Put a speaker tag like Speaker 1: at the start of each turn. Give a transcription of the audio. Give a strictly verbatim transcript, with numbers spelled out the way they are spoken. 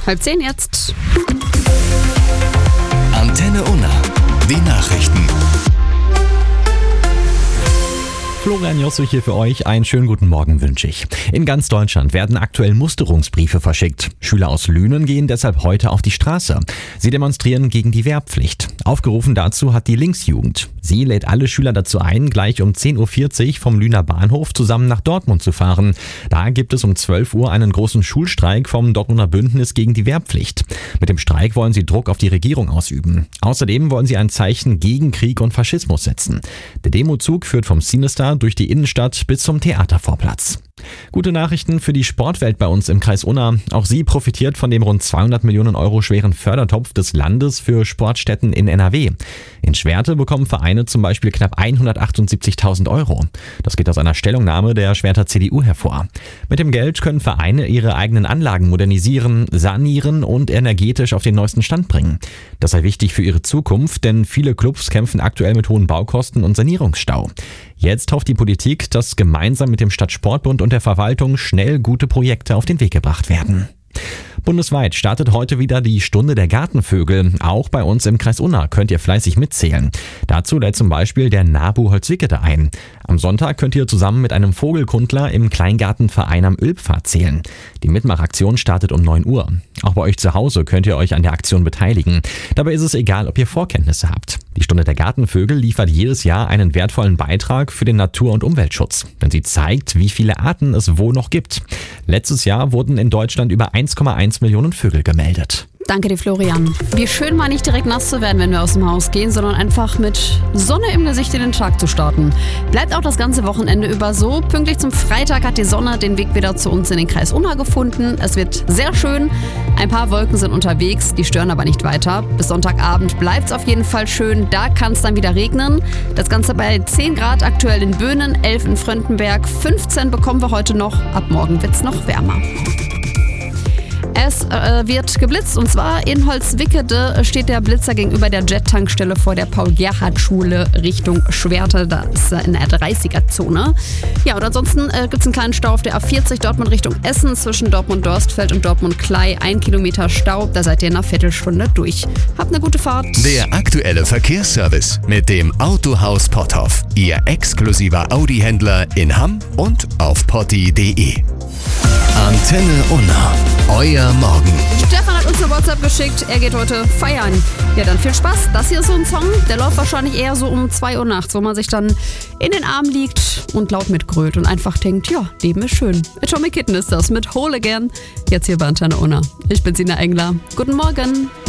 Speaker 1: Halb zehn jetzt.
Speaker 2: Antenne Unna. Die Nachrichten.
Speaker 3: Florian Jossich hier für euch. Einen schönen guten Morgen wünsche ich. In ganz Deutschland werden aktuell Musterungsbriefe verschickt. Schüler aus Lünen gehen deshalb heute auf die Straße. Sie demonstrieren gegen die Wehrpflicht. Aufgerufen dazu hat die Linksjugend. Sie lädt alle Schüler dazu ein, gleich um zehn Uhr vierzig vom Lüner Bahnhof zusammen nach Dortmund zu fahren. Da gibt es um zwölf Uhr einen großen Schulstreik vom Dortmunder Bündnis gegen die Wehrpflicht. Mit dem Streik wollen sie Druck auf die Regierung ausüben. Außerdem wollen sie ein Zeichen gegen Krieg und Faschismus setzen. Der Demozug führt vom Sinister durch die Innenstadt bis zum Theatervorplatz. Gute Nachrichten für die Sportwelt bei uns im Kreis Unna. Auch sie profitiert von dem rund zweihundert Millionen Euro schweren Fördertopf des Landes für Sportstätten in N R W. In Schwerte bekommen Vereine zum Beispiel knapp hundertachtundsiebzigtausend Euro. Das geht aus einer Stellungnahme der Schwerter C D U hervor. Mit dem Geld können Vereine ihre eigenen Anlagen modernisieren, sanieren und energetisch auf den neuesten Stand bringen. Das sei wichtig für ihre Zukunft, denn viele Clubs kämpfen aktuell mit hohen Baukosten und Sanierungsstau. Jetzt hofft die Politik, dass gemeinsam mit dem Stadtsportbund und der Verwaltung schnell gute Projekte auf den Weg gebracht werden. Bundesweit startet heute wieder die Stunde der Gartenvögel. Auch bei uns im Kreis Unna könnt ihr fleißig mitzählen. Dazu lädt zum Beispiel der NABU Holzwickede ein. Am Sonntag könnt ihr zusammen mit einem Vogelkundler im Kleingartenverein am Ölpfad zählen. Die Mitmachaktion startet um neun Uhr. Auch bei euch zu Hause könnt ihr euch an der Aktion beteiligen. Dabei ist es egal, ob ihr Vorkenntnisse habt. Die Stunde der Gartenvögel liefert jedes Jahr einen wertvollen Beitrag für den Natur- und Umweltschutz. Denn sie zeigt, wie viele Arten es wo noch gibt. Letztes Jahr wurden in Deutschland über eins Komma eins Millionen Vögel gemeldet.
Speaker 1: Danke dir, Florian. Wie schön, mal nicht direkt nass zu werden, wenn wir aus dem Haus gehen, sondern einfach mit Sonne im Gesicht in den Tag zu starten. Bleibt auch das ganze Wochenende über so. Pünktlich zum Freitag hat die Sonne den Weg wieder zu uns in den Kreis Unna gefunden. Es wird sehr schön. Ein paar Wolken sind unterwegs, die stören aber nicht weiter. Bis Sonntagabend bleibt es auf jeden Fall schön. Da kann es dann wieder regnen. Das Ganze bei zehn Grad aktuell in Böhnen, elf in Fröndenberg, fünfzehn bekommen wir heute noch. Ab morgen wird es noch wärmer. Es äh, wird geblitzt und zwar in Holzwickede steht der Blitzer gegenüber der Jet-Tankstelle vor der Paul-Gerhardt-Schule Richtung Schwerte. Da ist er in der dreißiger-Zone. Ja, und ansonsten äh, gibt es einen kleinen Stau auf der A vierzig Dortmund Richtung Essen zwischen Dortmund-Dorstfeld und Dortmund-Klei. Ein Kilometer Stau, da seid ihr in einer Viertelstunde durch. Habt eine gute Fahrt.
Speaker 2: Der aktuelle Verkehrsservice mit dem Autohaus Potthoff. Ihr exklusiver Audi-Händler in Hamm und auf potti punkt de. Antenne Unna. Euer Morgen.
Speaker 1: Stefan hat uns eine WhatsApp geschickt, er geht heute feiern. Ja, dann viel Spaß. Das hier ist so ein Song, der läuft wahrscheinlich eher so um zwei Uhr nachts, wo man sich dann in den Arm liegt und laut mitgrölt und einfach denkt, ja, Leben ist schön. Atomic Kitten ist das mit Whole Again. Jetzt hier bei Antenne Unna. Ich bin Sina Engler. Guten Morgen.